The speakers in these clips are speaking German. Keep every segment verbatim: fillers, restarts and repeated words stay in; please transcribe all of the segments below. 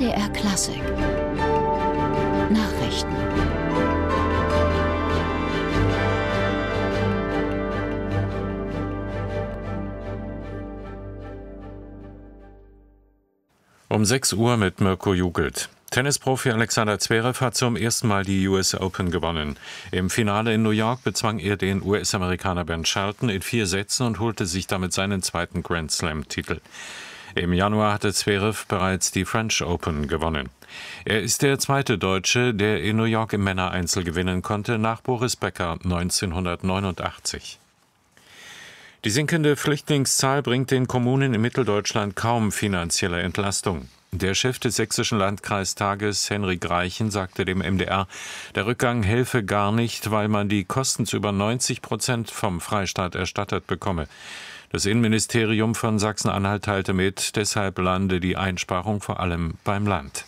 D R Klassik Nachrichten. Um sechs Uhr mit Mirko Jugelt. Tennisprofi Alexander Zverev hat zum ersten Mal die U S Open gewonnen. Im Finale in New York bezwang er den U S-Amerikaner Ben Shelton in vier Sätzen und holte sich damit seinen zweiten Grand Slam-Titel. Im Januar hatte Zverev bereits die French Open gewonnen. Er ist der zweite Deutsche, der in New York im Männereinzel gewinnen konnte, nach Boris Becker neunzehnhundertneunundachtzig. Die sinkende Flüchtlingszahl bringt den Kommunen in Mitteldeutschland kaum finanzielle Entlastung. Der Chef des sächsischen Landkreistages, Henrik Reichen, sagte dem M D R, der Rückgang helfe gar nicht, weil man die Kosten zu über neunzig Prozent vom Freistaat erstattet bekomme. Das Innenministerium von Sachsen-Anhalt teilte mit, deshalb lande die Einsparung vor allem beim Land.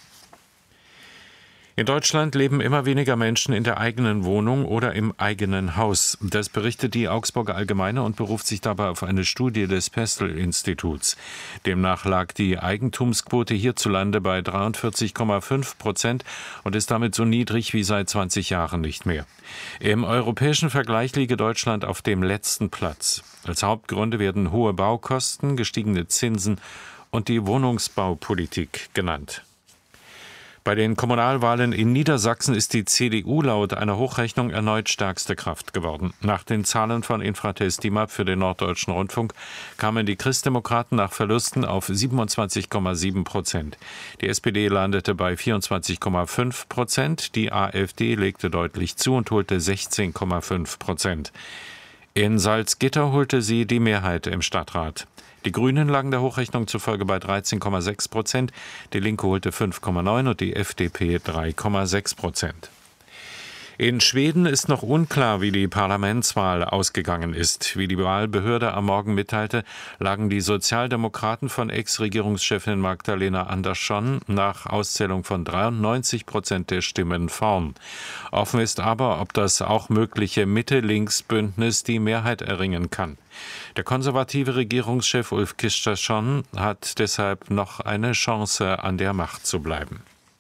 In Deutschland leben immer weniger Menschen in der eigenen Wohnung oder im eigenen Haus. Das berichtet die Augsburger Allgemeine und beruft sich dabei auf eine Studie des Pestel-Instituts. Demnach lag die Eigentumsquote hierzulande bei dreiundvierzig Komma fünf Prozent und ist damit so niedrig wie seit zwanzig Jahren nicht mehr. Im europäischen Vergleich liege Deutschland auf dem letzten Platz. Als Hauptgründe werden hohe Baukosten, gestiegene Zinsen und die Wohnungsbaupolitik genannt. Bei den Kommunalwahlen in Niedersachsen ist die C D U laut einer Hochrechnung erneut stärkste Kraft geworden. Nach den Zahlen von Infratest DIMAP für den Norddeutschen Rundfunk kamen die Christdemokraten nach Verlusten auf siebenundzwanzig Komma sieben Prozent. Die S P D landete bei vierundzwanzig Komma fünf Prozent, die AfD legte deutlich zu und holte sechzehn Komma fünf Prozent. In Salzgitter holte sie die Mehrheit im Stadtrat. Die Grünen lagen der Hochrechnung zufolge bei dreizehn Komma sechs Prozent, die Linke holte fünf Komma neun und die F D P drei Komma sechs Prozent. In Schweden ist noch unklar, wie die Parlamentswahl ausgegangen ist. Wie die Wahlbehörde am Morgen mitteilte, lagen die Sozialdemokraten von Ex-Regierungschefin Magdalena Andersson nach Auszählung von dreiundneunzig Prozent der Stimmen vorn. Offen ist aber, ob das auch mögliche Mitte-Links-Bündnis die Mehrheit erringen kann. Der konservative Regierungschef Ulf Kristersson hat deshalb noch eine Chance, an der Macht zu bleiben.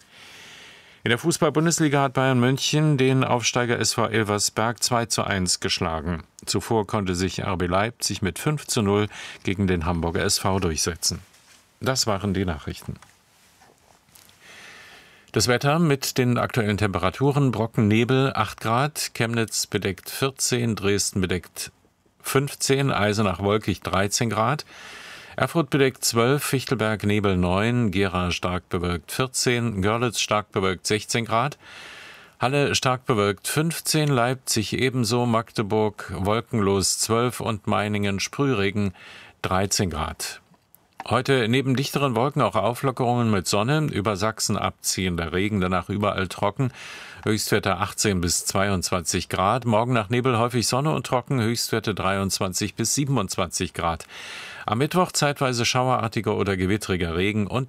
In der Fußball-Bundesliga hat Bayern München den Aufsteiger S V Elversberg zwei zu eins geschlagen. Zuvor konnte sich R B Leipzig mit fünf zu null gegen den Hamburger S V durchsetzen. Das waren die Nachrichten. Das Wetter mit den aktuellen Temperaturen: Brocken, Nebel acht Grad, Chemnitz bedeckt vierzehn, Dresden bedeckt fünfzehn, Eisenach wolkig dreizehn Grad, Erfurt bedeckt zwölf, Fichtelberg Nebel neun, Gera stark bewölkt vierzehn, Görlitz stark bewölkt sechzehn Grad, Halle stark bewölkt fünfzehn, Leipzig ebenso, Magdeburg wolkenlos zwölf und Meiningen Sprühregen dreizehn Grad. Heute neben dichteren Wolken auch Auflockerungen mit Sonne, über Sachsen abziehender Regen, danach überall trocken, Höchstwerte achtzehn bis zweiundzwanzig Grad, morgen nach Nebel häufig Sonne und trocken, Höchstwerte dreiundzwanzig bis siebenundzwanzig Grad. Am Mittwoch zeitweise schauerartiger oder gewittriger Regen und